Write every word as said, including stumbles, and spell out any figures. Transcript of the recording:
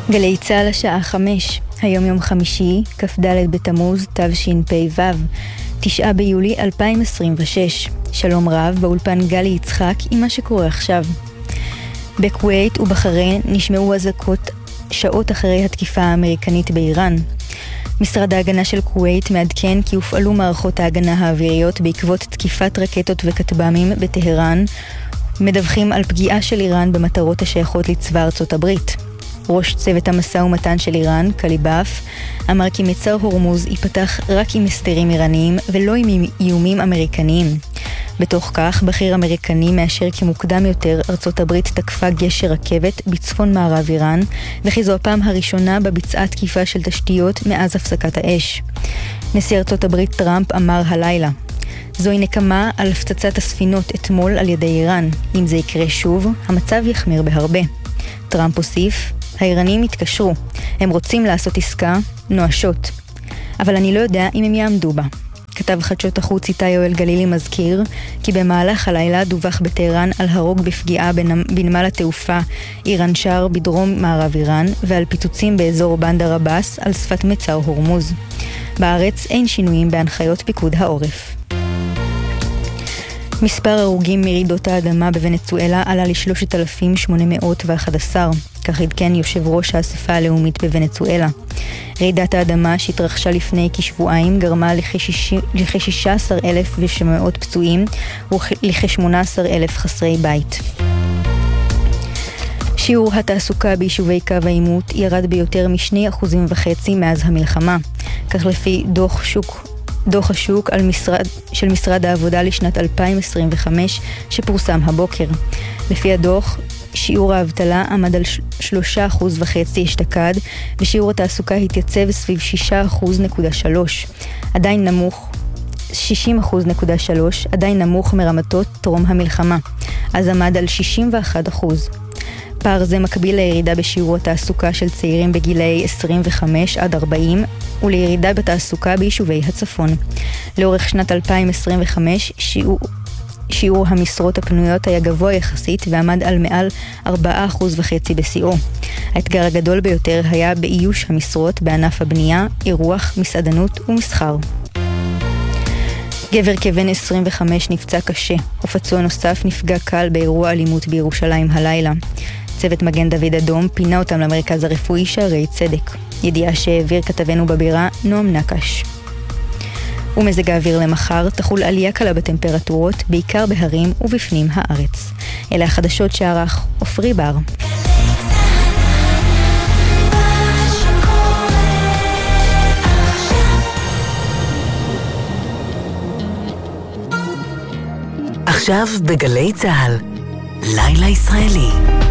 גלי צהל השעה חמש, היום יום חמישי, כ"ד בתמוז, תשפ"ו, תשעה ביולי אלפיים עשרים ושש. שלום רב, באולפן גלי יצחק עם מה שקורה עכשיו. בכווית ובחריין נשמעו אזעקות שעות אחרי התקיפה האמריקנית באיראן. משרד ההגנה של כווית מעדכן כי הופעלו מערכות ההגנה האוויריות בעקבות תקיפת רקטות וכטב"מים בטהרן, מדווחים על פגיעה של איראן במטרות השייכות לצבא ארצות הברית. ראש צוות המשא ומתן של איראן, קליבאף, אמר כי מצר הורמוז ייפתח רק עם הסתרים איראניים ולא עם איומים אמריקניים. בתוך כך, בכיר אמריקני מאשר כי מוקדם יותר ארצות הברית תקפה גשר רכבת בצפון מערב איראן, וכי זו הפעם הראשונה בביצעה תקיפה של תשתיות מאז הפסקת האש. נשיא ארצות הברית טראמפ אמר הלילה, זוהי נקמה על הפצצת הספינות אתמול על ידי איראן. אם זה יקרה שוב, המצב יחמיר בהרבה. טראמפ הוסיף, האיראנים התקשרו, הם רוצים לעשות עסקה נואשות, אבל אני לא יודע אם הם יעמדו בה. כתב חדשות החוץ איתי יואל גלילי מזכיר כי במהלך הלילה דווח בטהרן על הרוג בפגיעה בנמל התעופה איראן שער בדרום מערב איראן ועל פיצוצים באזור בנדר עבאס על שפת מצר הורמוז. בארץ אין שינויים בהנחיות פיקוד העורף. מספר הרוגים מרעידות האדמה בוונצואלה עלה ל-שלושת אלפים שמונה מאות ואחת עשר, כך עדכן יושב ראש האספה הלאומית בוונצואלה. רעידת האדמה שהתרחשה לפני כשבועיים גרמה לכ-שישה עשר אלף ושבע מאות פצועים ולכ-שמונה עשר אלף חסרי בית. שיעור התעסוקה ביישובי קו העימות ירד ביותר משני אחוזים וחצי מאז המלחמה, כך לפי דוח שוק דוח השוק על משרד, של משרד העבודה לשנת אלפיים עשרים וחמש שפורסם הבוקר. לפי הדוח, שיעור האבטלה עמד על שלושה אחוז וחצי אשתקד, ושיעור התעסוקה התייצב סביב שישה אחוז נקודה שלוש. עדיין נמוך, שישים אחוז נקודה שלוש, עדיין נמוך מרמתות טרום המלחמה. אז עמד על שישים ואחד אחוז. פער זה מקביל לירידה בשיעור התעסוקה של צעירים בגילאי עשרים וחמש עד ארבעים ולירידה בתעסוקה ביישובי הצפון. לאורך שנת אלפיים עשרים וחמש שיעור, שיעור המשרות הפנויות היה גבוה יחסית ועמד על מעל ארבעה אחוז וחצי בשיאו. האתגר הגדול ביותר היה באיוש המשרות בענף הבנייה, אירוח, מסעדנות ומסחר. גבר כבן עשרים וחמש נפצע קשה, ופצוע נוסף נפגע קל באירוע אלימות בירושלים הלילה. צוות מגן דוד אדום פינה אותם למרכז הרפואי שערי צדק. ידיעה שהעביר כתבנו בבירה נועם נקש. ומזג האוויר למחר תחול עלייה קלה בטמפרטורות, בעיקר בהרים ובפנים הארץ. אלה החדשות שערך עופרי בר. עכשיו בגלי צהל, לילה ישראלי.